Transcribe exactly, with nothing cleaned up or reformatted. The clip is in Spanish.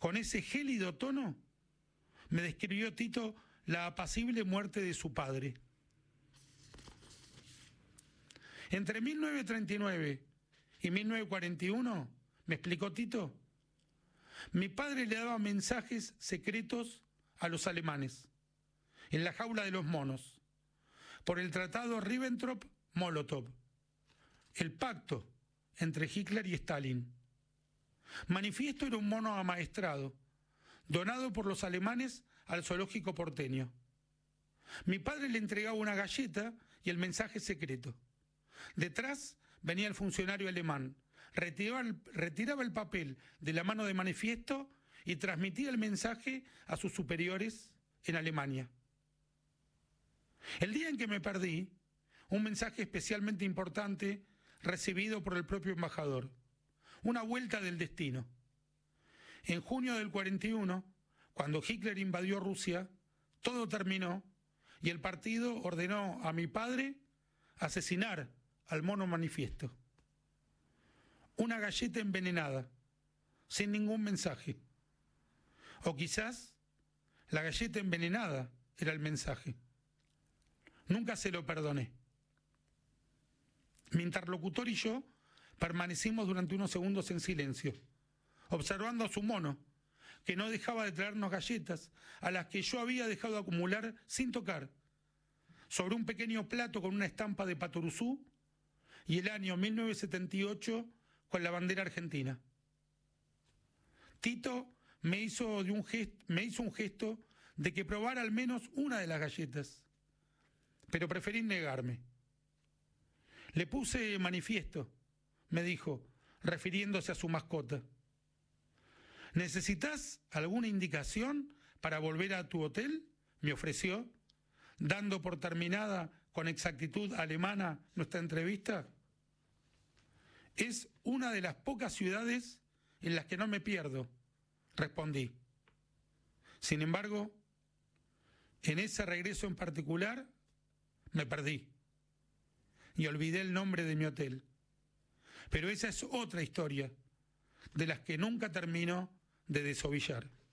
Con ese gélido tono me describió Tito la apacible muerte de su padre. Entre mil novecientos treinta y nueve y mil novecientos cuarenta y uno, me explicó Tito, mi padre le daba mensajes secretos a los alemanes en la jaula de los monos por el tratado Ribbentrop-Molotov, el pacto entre Hitler y Stalin. Manifiesto era un mono amaestrado, donado por los alemanes al zoológico porteño. Mi padre le entregaba una galleta y el mensaje secreto. Detrás venía el funcionario alemán, retiraba el, retiraba el papel de la mano de Manifiesto y transmitía el mensaje a sus superiores en Alemania. El día en que me perdí, un mensaje especialmente importante recibido por el propio embajador, una vuelta del destino. En junio del cuarenta y uno, cuando Hitler invadió Rusia, todo terminó y el partido ordenó a mi padre asesinar al mono Manifiesto. Una galleta envenenada, sin ningún mensaje. O quizás la galleta envenenada era el mensaje. Nunca se lo perdoné. Mi interlocutor y yo permanecimos durante unos segundos en silencio, observando a su mono, que no dejaba de traernos galletas, a las que yo había dejado acumular sin tocar, sobre un pequeño plato con una estampa de Patoruzú y el año mil novecientos setenta y ocho con la bandera argentina. Tito me hizo, de un gesto, me hizo un gesto de que probara al menos una de las galletas, pero preferí negarme. Le puse Manifiesto, me dijo, refiriéndose a su mascota. ¿Necesitas alguna indicación para volver a tu hotel?, me ofreció, dando por terminada con exactitud alemana nuestra entrevista. Es una de las pocas ciudades en las que no me pierdo, respondí. Sin embargo, en ese regreso en particular, me perdí y olvidé el nombre de mi hotel. Pero esa es otra historia, de las que nunca termino de desovillar.